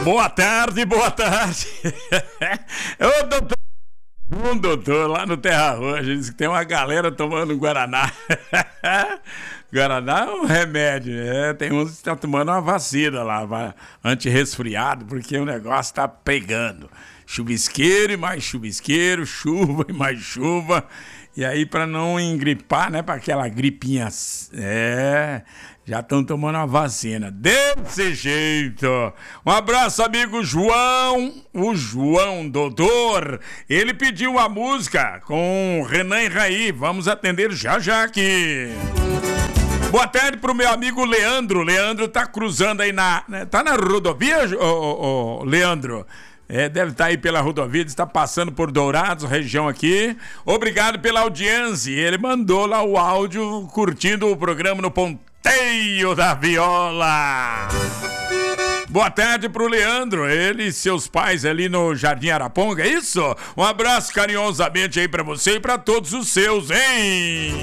Boa tarde, boa tarde. Ô, doutor. Um doutor lá no Terra Roxa disse que tem uma galera tomando Guaraná. Guaraná é um remédio, né? Tem uns que estão tomando uma vacina lá, anti-resfriado, porque o negócio tá pegando. Chuvisqueiro e mais chuvisqueiro, chuva e mais chuva. E aí, para não engripar, né? Para aquela gripinha. Já estão tomando a vacina. Desse jeito. Um abraço, amigo João. O João, doutor. Ele pediu a música com Renan e Raí. Vamos atender já aqui. Boa tarde pro meu amigo Leandro. Leandro tá cruzando aí tá na rodovia, Leandro? Deve estar aí pela rodovia, está passando por Dourados, região aqui. Obrigado pela audiência. Ele mandou lá o áudio curtindo o programa no Ponteio da Viola. Boa tarde pro Leandro, ele e seus pais ali no Jardim Araponga, é isso? Um abraço carinhosamente aí pra você e pra todos os seus, hein?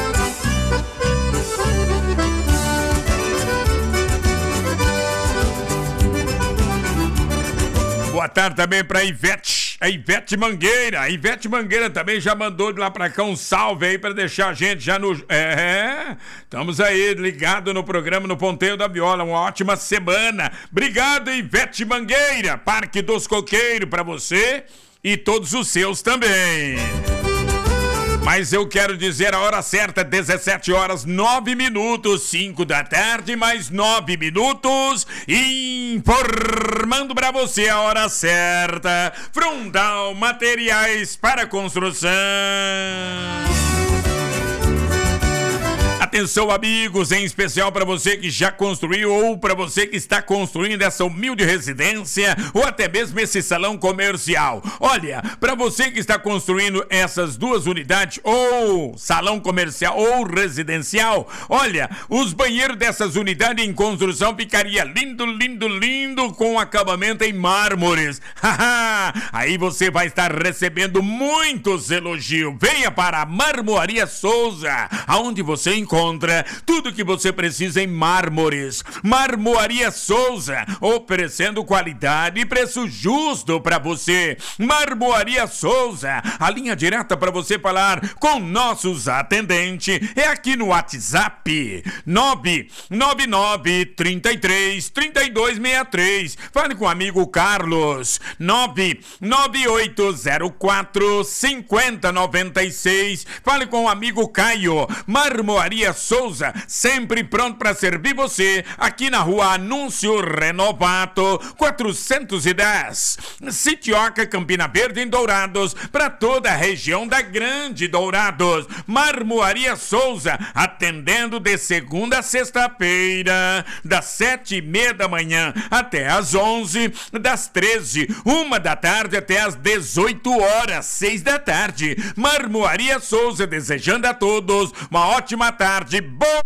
Boa tarde também pra Ivete, a Ivete Mangueira. A Ivete Mangueira também já mandou de lá pra cá um salve aí pra deixar a gente já no... Estamos aí ligados no programa no Ponteio da Viola. Uma ótima semana. Obrigado, Ivete Mangueira. Parque dos Coqueiros pra você e todos os seus também. Mas eu quero dizer a hora certa, 17 horas 9 minutos, 5 da tarde, mais 9 minutos, informando para você a hora certa. Frontal Materiais para Construção. Atenção, amigos, em especial para você que já construiu ou para você que está construindo essa humilde residência ou até mesmo esse salão comercial. Olha, para você que está construindo essas duas unidades, ou salão comercial ou residencial, olha, os banheiros dessas unidades em construção ficaria lindo, lindo, lindo com acabamento em mármores. Aí você vai estar recebendo muitos elogios. Venha para a Marmoaria Souza, aonde você encontra tudo que você precisa em mármores. Marmoaria Souza, oferecendo qualidade e preço justo para você. Marmoaria Souza, a linha direta para você falar com nossos atendentes é aqui no WhatsApp 999-33-3263. Fale com o amigo Carlos 99804-5096. Fale com o amigo Caio. Marmoaria Souza, sempre pronto para servir você, aqui na rua Anúncio Renovato 410, Sitioca, Campina Verde, em Dourados, para toda a região da Grande Dourados. Marmoaria Souza, atendendo de segunda a sexta-feira, das 7:30 da manhã até às 11, das 13, 1 da tarde até às 18 horas, 6 da tarde. Marmoaria Souza, desejando a todos uma ótima tarde. Bom.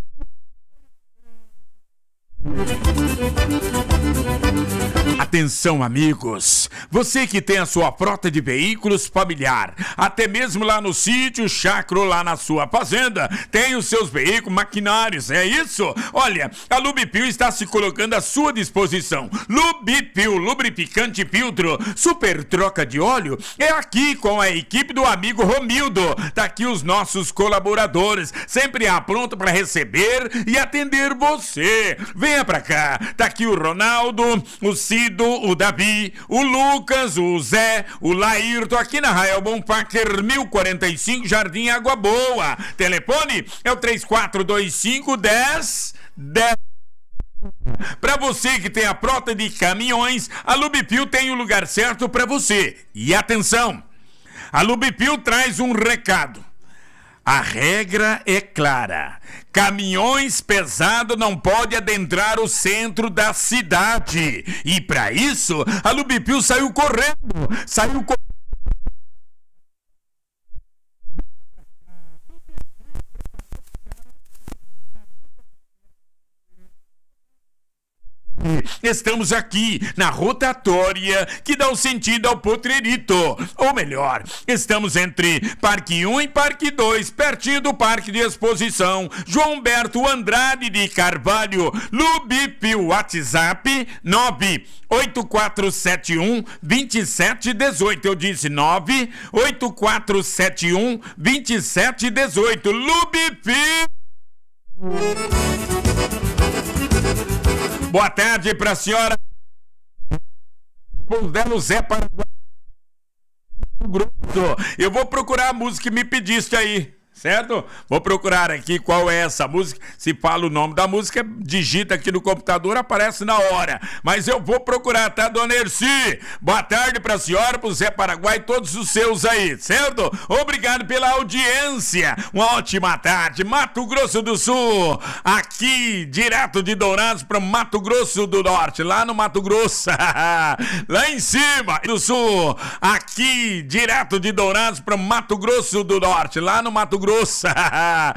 Atenção, amigos, você que tem a sua frota de veículos familiar, até mesmo lá no sítio, chácara, lá na sua fazenda, tem os seus veículos, maquinários, é isso? Olha, a Lubipil está se colocando à sua disposição. Lubipil, lubrificante filtro, super troca de óleo, é aqui com a equipe do amigo Romildo. Tá aqui os nossos colaboradores, sempre pronto para receber e atender você. Venha pra cá, tá aqui o Ronaldo, o Cido, o Davi, o Lucas, o Zé, o Laírto, aqui na Rael Bonfacker 1045, Jardim Água Boa. Telefone é o 3425-1010. Para você que tem a frota de caminhões, a Lubipil tem o lugar certo para você. E atenção, a Lubipil traz um recado. A regra é clara. Caminhões pesados não podem adentrar o centro da cidade. E para isso, a Lubipil saiu correndo. Estamos aqui na rotatória que dá o sentido ao Potrerito. Ou melhor, estamos entre Parque 1 e Parque 2, pertinho do Parque de Exposição João Humberto Andrade de Carvalho. Lubip, WhatsApp 98471-2718. Eu disse 98471-2718. Lubip. Boa tarde para a senhora. Belo Zé Paraguai. Eu vou procurar a música que me pediste aí, certo? Vou procurar aqui qual é essa música. Se fala o nome da música, digita aqui no computador, aparece na hora. Mas eu vou procurar, tá, dona Erci? Boa tarde pra senhora, pro Zé Paraguai e todos os seus aí, certo? Obrigado pela audiência. Uma ótima tarde. Mato Grosso do Sul, aqui, direto de Dourados para Mato Grosso do Norte, lá no Mato Grosso. Lá em cima do Sul, aqui, direto de Dourados para Mato Grosso do Norte, lá no Mato Grosso.